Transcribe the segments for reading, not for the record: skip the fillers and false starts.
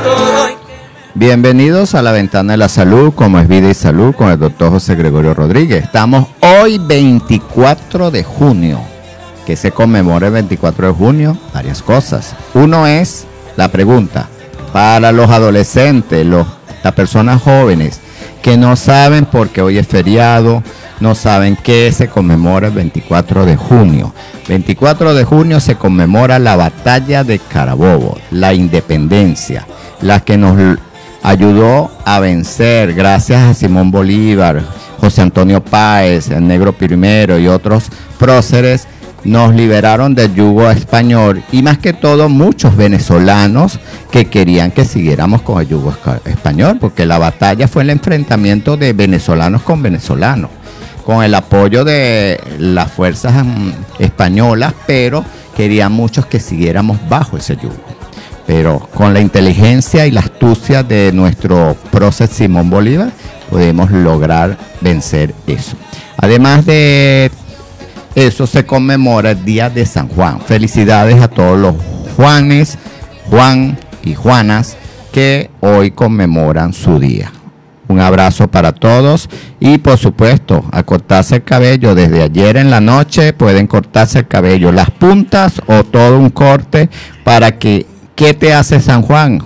Bienvenidos a la Ventana de la Salud, como es Vida y Salud, con el doctor José Gregorio Rodríguez. Estamos hoy 24 de junio. ¿Qué se conmemora el 24 de junio? Varias cosas. Uno es la pregunta para los adolescentes, las personas jóvenes que no saben porque hoy es feriado, no saben qué se conmemora el 24 de junio. 24 de junio se conmemora la batalla de Carabobo, la independencia, la que nos ayudó a vencer gracias a Simón Bolívar, José Antonio Páez, el Negro Primero y otros próceres. Nos liberaron del yugo español y más que todo muchos venezolanos que querían que siguiéramos con el yugo español, porque la batalla fue el enfrentamiento de venezolanos con venezolanos, con el apoyo de las fuerzas españolas, pero querían muchos que siguiéramos bajo ese yugo. Pero con la inteligencia y la astucia de nuestro prócer Simón Bolívar podemos lograr vencer eso. Además de eso, se conmemora el Día de San Juan. Felicidades a todos los Juanes, Juan y Juanas que hoy conmemoran su día. Un abrazo para todos y por supuesto a cortarse el cabello. Desde ayer en la noche pueden cortarse el cabello, las puntas o todo un corte para que... ¿Qué te hace San Juan?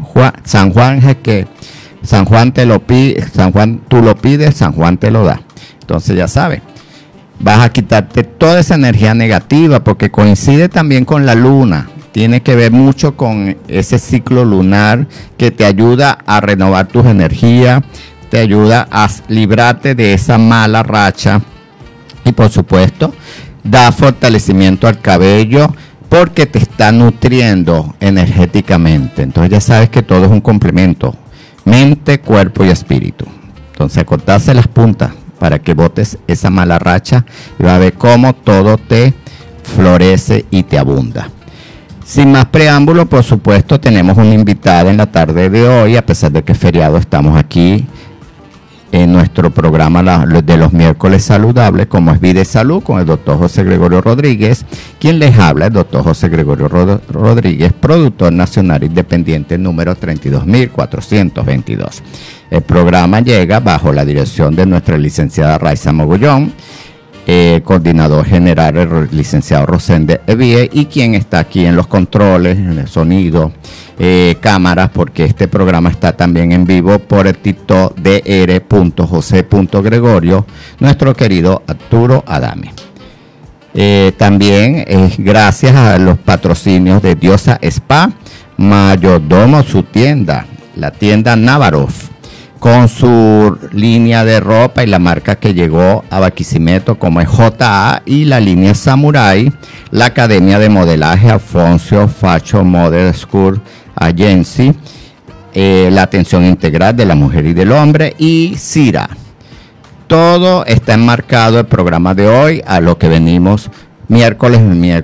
San Juan es que San Juan te lo pide, San Juan tú lo pides, San Juan te lo da. Entonces ya sabes, vas a quitarte toda esa energía negativa porque coincide también con la luna. Tiene que ver mucho con ese ciclo lunar que te ayuda a renovar tus energías, te ayuda a librarte de esa mala racha y por supuesto da fortalecimiento al cabello, porque te está nutriendo energéticamente. Entonces ya sabes que todo es un complemento, mente, cuerpo y espíritu. Entonces cortarse las puntas para que botes esa mala racha y va a ver cómo todo te florece y te abunda. Sin más preámbulo, por supuesto, tenemos una invitada en la tarde de hoy, a pesar de que es feriado, estamos aquí en nuestro programa de los miércoles saludables, como es Vida y Salud, con el doctor José Gregorio Rodríguez, quien les habla, el doctor José Gregorio Rodríguez, productor nacional independiente número 32.422. El programa llega bajo la dirección de nuestra licenciada Raiza Mogollón, coordinador general el licenciado Rosende Evie, y quien está aquí en los controles, en el sonido, cámaras, porque este programa está también en vivo por el TikTok dr.jose.gregorio, nuestro querido Arturo Adame. También gracias a los patrocinios de Diosa Spa, Mayordomo, su tienda, la tienda Navarov, con su línea de ropa y la marca que llegó a Barquisimeto como es JA, y la línea Samurai, la Academia de Modelaje Alfonso Fashion Model School Agency, la atención integral de la mujer y del hombre, y Cira. Todo está enmarcado el programa de hoy a lo que venimos miércoles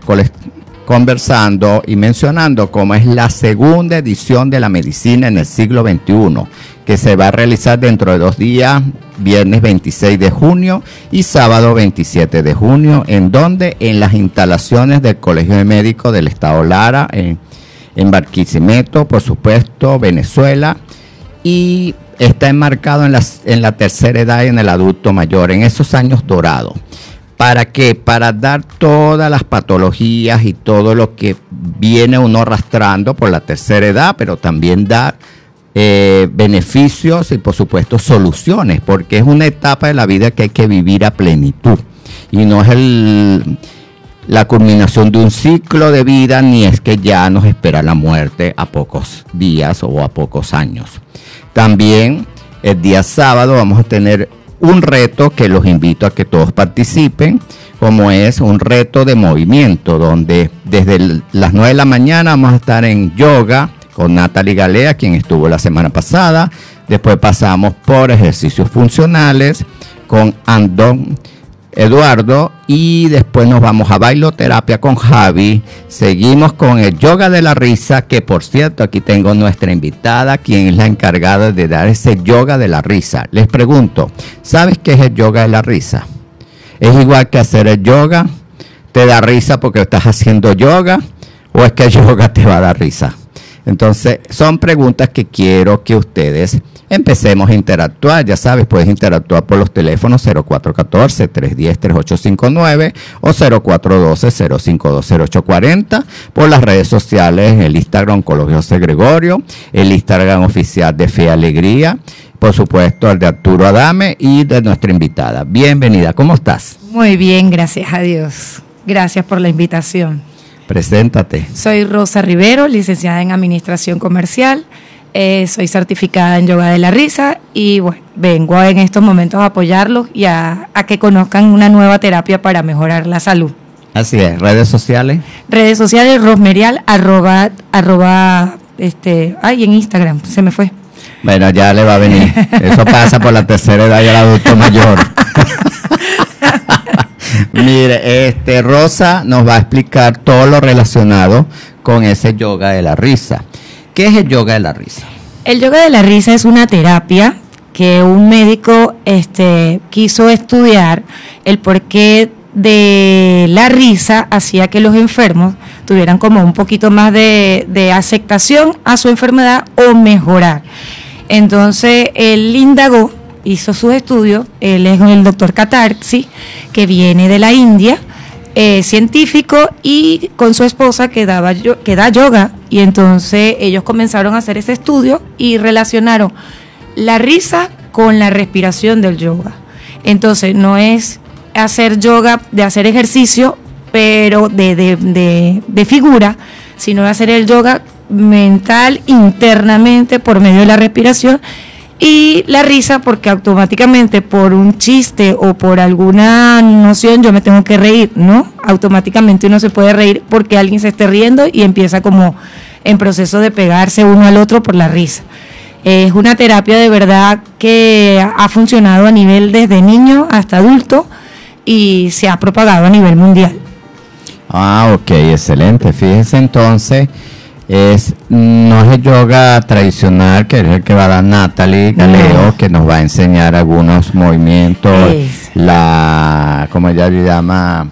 conversando y mencionando, como es la segunda edición de la medicina en el siglo XXI, que se va a realizar dentro de 2 días, viernes 26 de junio y sábado 27 de junio, en donde en las instalaciones del Colegio de Médicos del Estado Lara, en Barquisimeto, por supuesto, Venezuela, y está enmarcado en la tercera edad y en el adulto mayor, en esos años dorados. ¿Para qué? Para dar todas las patologías y todo lo que viene uno arrastrando por la tercera edad, pero también dar beneficios y por supuesto soluciones, porque es una etapa de la vida que hay que vivir a plenitud y no es la culminación de un ciclo de vida, ni es que ya nos espera la muerte a pocos días o a pocos años. También el día sábado vamos a tener un reto que los invito a que todos participen, como es un reto de movimiento, donde desde las 9 de la mañana vamos a estar en yoga con Natalie Galea, quien estuvo la semana pasada. Después pasamos por ejercicios funcionales con Andón Eduardo, y después nos vamos a bailoterapia con Javi. Seguimos con el yoga de la risa, que por cierto aquí tengo nuestra invitada, quien es la encargada de dar ese yoga de la risa. Les pregunto, ¿sabes qué es el yoga de la risa? ¿Es igual que hacer el yoga? ¿Te da risa porque estás haciendo yoga? ¿O es que el yoga te va a dar risa? Entonces, son preguntas que quiero que ustedes empecemos a interactuar. Ya sabes, puedes interactuar por los teléfonos 0414-310-3859 o 0412-052-0840, por las redes sociales, el Instagram Colegio José Gregorio, el Instagram oficial de Fe y Alegría, por supuesto el de Arturo Adame y de nuestra invitada. Bienvenida, ¿cómo estás? Muy bien, gracias a Dios. Gracias por la invitación. Preséntate. Soy Rosa Rivero, licenciada en Administración Comercial. Soy certificada en Yoga de la Risa y bueno, vengo en estos momentos a apoyarlos y a que conozcan una nueva terapia para mejorar la salud. Así es, redes sociales. Redes sociales, Rosmerial, en Instagram, se me fue. Bueno, ya le va a venir. Eso pasa por la tercera edad y el adulto mayor. Mire, Rosa nos va a explicar todo lo relacionado con ese yoga de la risa. ¿Qué es el yoga de la risa? El yoga de la risa es una terapia que un médico quiso estudiar el porqué de la risa hacía que los enfermos tuvieran como un poquito más de aceptación a su enfermedad o mejorar. Entonces él indagó, hizo sus estudios, él es el doctor Katarsi, que viene de la India, científico, y con su esposa que da yoga, y entonces ellos comenzaron a hacer ese estudio y relacionaron la risa con la respiración del yoga. Entonces no es hacer yoga de hacer ejercicio, pero de figura, sino hacer el yoga mental internamente por medio de la respiración. Y la risa, porque automáticamente por un chiste o por alguna noción yo me tengo que reír, ¿no? Automáticamente uno se puede reír porque alguien se esté riendo y empieza como en proceso de pegarse uno al otro por la risa. Es una terapia de verdad que ha funcionado a nivel desde niño hasta adulto y se ha propagado a nivel mundial. Ah, ok, excelente. Fíjese entonces, no es el yoga tradicional, que es el que va a dar Natalie Galeo, que nos va a enseñar algunos movimientos, como ella le llama,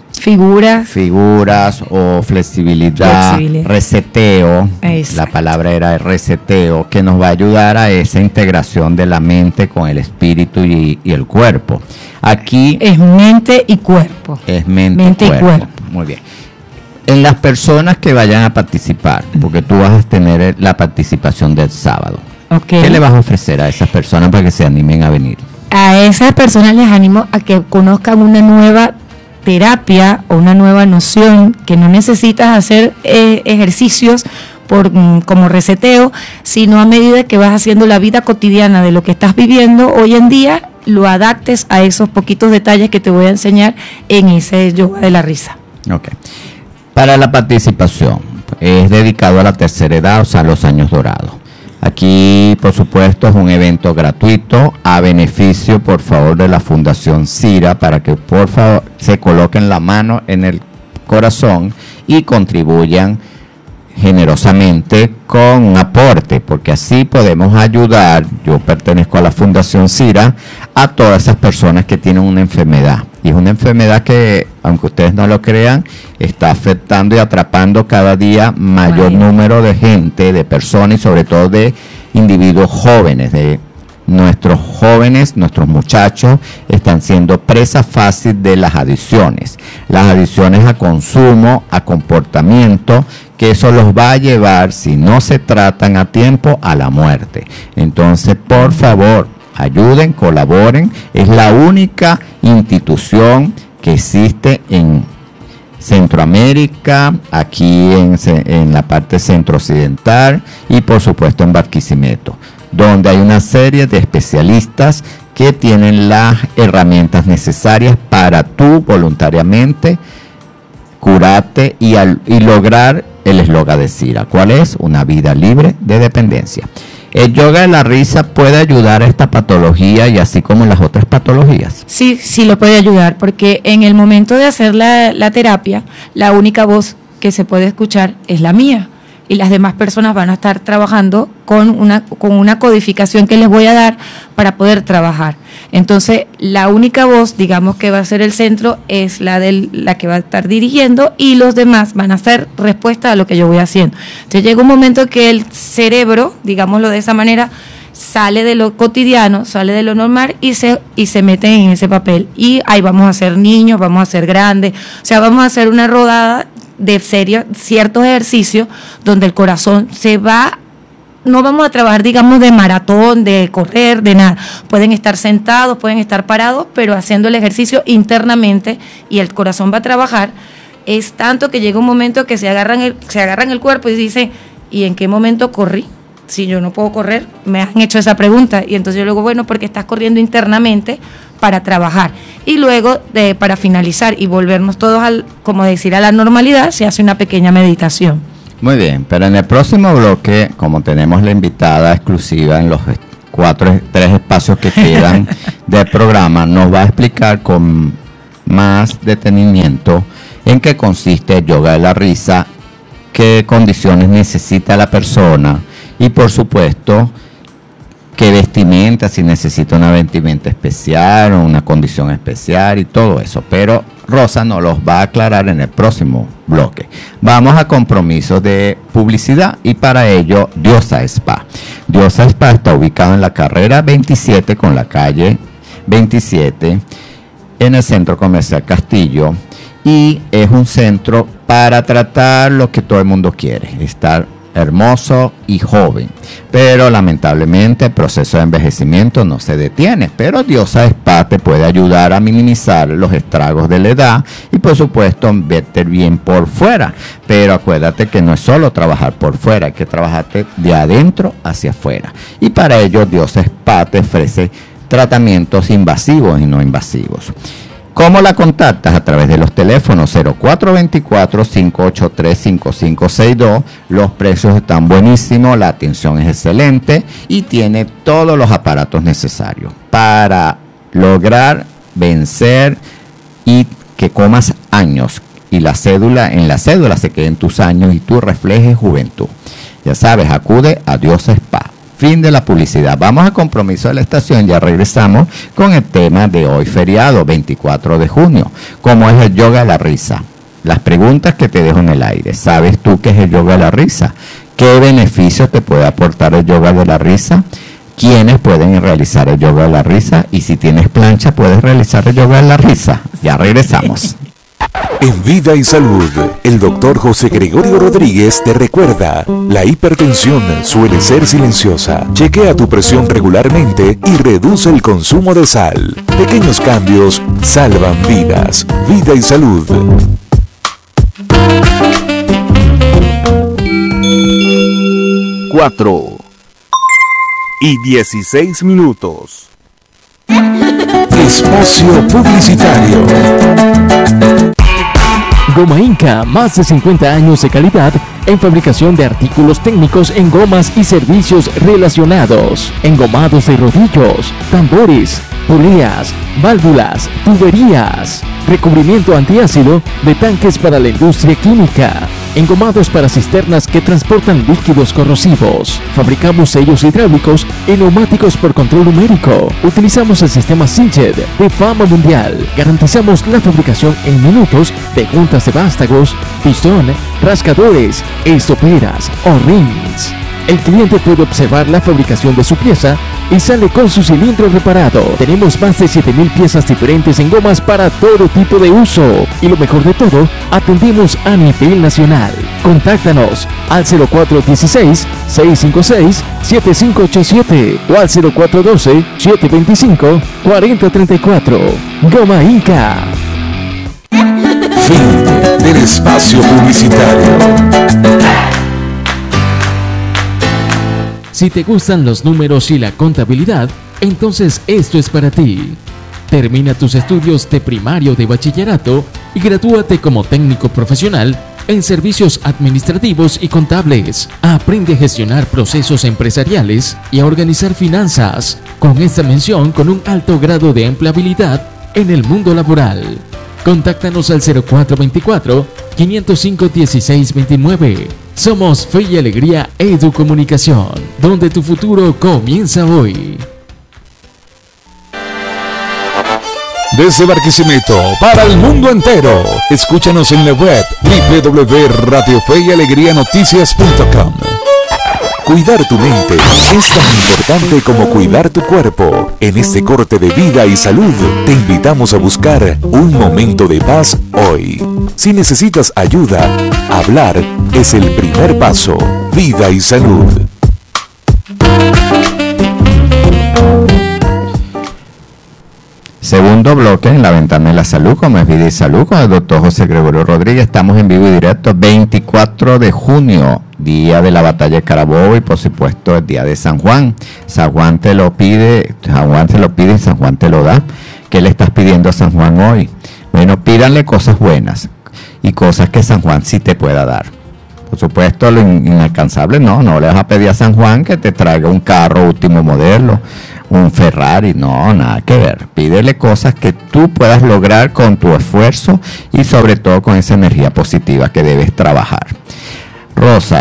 figuras o flexibilidad. Reseteo. Exacto. La palabra era reseteo, que nos va a ayudar a esa integración de la mente con el espíritu y el cuerpo. Aquí es mente y cuerpo. Es mente y cuerpo. Muy bien. En las personas que vayan a participar, porque tú vas a tener la participación del sábado, ¿qué le vas a ofrecer a esas personas para que se animen a venir? A esas personas les animo a que conozcan una nueva terapia o una nueva noción, que no necesitas hacer ejercicios como reseteo, sino a medida que vas haciendo la vida cotidiana de lo que estás viviendo hoy en día, lo adaptes a esos poquitos detalles que te voy a enseñar en ese yoga de la risa. Ok. Para la participación, es dedicado a la tercera edad, o sea, los años dorados. Aquí, por supuesto, es un evento gratuito a beneficio, por favor, de la Fundación CIRA, para que, por favor, se coloquen la mano en el corazón y contribuyan generosamente con un aporte, porque así podemos ayudar. Yo pertenezco a la Fundación CIRA, a todas esas personas que tienen una enfermedad, y es una enfermedad que, aunque ustedes no lo crean, está afectando y atrapando cada día mayor número de gente, de personas, y sobre todo de individuos jóvenes. De nuestros jóvenes, nuestros muchachos están siendo presa fácil de las adicciones a consumo, a comportamiento, que eso los va a llevar, si no se tratan a tiempo, a la muerte. Entonces, por favor, ayuden, colaboren. Es la única institución que existe en Centroamérica, aquí en la parte centro-occidental y por supuesto en Barquisimeto, donde hay una serie de especialistas que tienen las herramientas necesarias para tú voluntariamente curarte y lograr el eslogan de CIRA. ¿Cuál es? Una vida libre de dependencia. ¿El yoga de la risa puede ayudar a esta patología y así como las otras patologías? Sí, sí lo puede ayudar, porque en el momento de hacer la terapia, la única voz que se puede escuchar es la mía. y las demás personas van a estar trabajando con una codificación que les voy a dar para poder trabajar. Entonces, la única voz, digamos, que va a ser el centro es la que va a estar dirigiendo, y los demás van a hacer respuesta a lo que yo voy haciendo. Entonces, llega un momento que el cerebro, digámoslo de esa manera, sale de lo cotidiano, sale de lo normal y se mete en ese papel. Y ahí vamos a ser niños, vamos a ser grandes, o sea, vamos a hacer una rodada de ciertos ejercicios donde el corazón se va. No vamos a trabajar, digamos, de maratón, de correr, de nada. Pueden estar sentados, pueden estar parados, pero haciendo el ejercicio internamente, y el corazón va a trabajar. Es tanto que llega un momento que se agarran el cuerpo y dicen, ¿y en qué momento corrí? Si yo no puedo correr, me han hecho esa pregunta. Y entonces yo le digo, bueno, porque estás corriendo internamente para trabajar. Y luego, para finalizar y volvernos todos, como decir, a la normalidad, se hace una pequeña meditación. Muy bien, pero en el próximo bloque, como tenemos la invitada exclusiva en los 3 espacios que quedan del programa, nos va a explicar con más detenimiento en qué consiste el yoga de la risa, qué condiciones necesita la persona y, por supuesto, qué vestimenta, si necesita una vestimenta especial o una condición especial y todo eso. Pero Rosa nos los va a aclarar en el próximo bloque. Vamos a compromisos de publicidad, y para ello Diosa Spa. Diosa Spa está ubicado en la carrera 27 con la calle 27 en el Centro Comercial Castillo, y es un centro para tratar lo que todo el mundo quiere, estar hermoso y joven, pero lamentablemente el proceso de envejecimiento no se detiene. Pero Diosa Spa te puede ayudar a minimizar los estragos de la edad y, por supuesto, verte bien por fuera. Pero acuérdate que no es solo trabajar por fuera, hay que trabajarte de adentro hacia afuera, y para ello Diosa Spa te ofrece tratamientos invasivos y no invasivos. ¿Cómo la contactas? A través de los teléfonos 0424-583-5562. Los precios están buenísimos, la atención es excelente y tiene todos los aparatos necesarios para lograr vencer y que comas años, y en la cédula se queden tus años y tú reflejes juventud. Ya sabes, acude a Diosa Spa. Fin de la publicidad. Vamos a compromiso de la estación. Ya regresamos con el tema de hoy, feriado 24 de junio. ¿Cómo es el yoga de la risa? Las preguntas que te dejo en el aire. ¿Sabes tú qué es el yoga de la risa? ¿Qué beneficios te puede aportar el yoga de la risa? ¿Quiénes pueden realizar el yoga de la risa? Y si tienes plancha, ¿puedes realizar el yoga de la risa? Ya regresamos. En Vida y Salud, el doctor José Gregorio Rodríguez te recuerda, la hipertensión suele ser silenciosa. Chequea tu presión regularmente y reduce el consumo de sal. Pequeños cambios salvan vidas. Vida y Salud. 4:16. Espacio publicitario. Goma Inca, más de 50 años de calidad en fabricación de artículos técnicos en gomas y servicios relacionados, engomados de rodillos, tambores, poleas, válvulas, tuberías, recubrimiento antiácido de tanques para la industria química, engomados para cisternas que transportan líquidos corrosivos. Fabricamos sellos hidráulicos y neumáticos por control numérico. Utilizamos el sistema Sinched de fama mundial. Garantizamos la fabricación en minutos de juntas de vástagos, pistón, rascadores, estoperas o rings. El cliente puede observar la fabricación de su pieza y sale con su cilindro reparado. Tenemos más de 7,000 piezas diferentes en gomas para todo tipo de uso. Y lo mejor de todo, atendemos a nivel nacional. Contáctanos al 0416-656-7587 o al 0412-725-4034. Goma Inca. Fin del espacio publicitario. Si te gustan los números y la contabilidad, entonces esto es para ti. Termina tus estudios de primario de bachillerato y gradúate como técnico profesional en servicios administrativos y contables. Aprende a gestionar procesos empresariales y a organizar finanzas, con esta mención con un alto grado de empleabilidad en el mundo laboral. Contáctanos al 0424-505-1629 Somos Fe y Alegría Educomunicación, donde tu futuro comienza hoy. Desde Barquisimeto para el mundo entero. Escúchanos en la web www.radiofeyalegrianoticias.com. Cuidar tu mente es tan importante como cuidar tu cuerpo. En este corte de Vida y Salud te invitamos a buscar un momento de paz hoy. Si necesitas ayuda, hablar es el primer paso. Vida y Salud. Segundo bloque en la ventana de la salud, como es Vida y Salud, con el doctor José Gregorio Rodríguez. Estamos en vivo y directo, 24 de junio, día de la batalla de Carabobo y por supuesto el día de San Juan. San Juan te lo pide, San Juan te lo pide y San Juan te lo da. ¿Qué le estás pidiendo a San Juan hoy? Bueno, pídanle cosas buenas y cosas que San Juan sí te pueda dar. Por supuesto, lo inalcanzable no le vas a pedir a San Juan que te traiga un carro último modelo, un Ferrari, no, nada que ver. Pídele cosas que tú puedas lograr con tu esfuerzo y sobre todo con esa energía positiva que debes trabajar. Rosa,